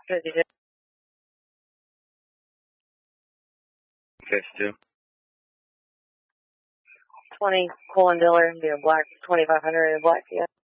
52. 52. 20 Colin Diller, black 2500 black, yeah.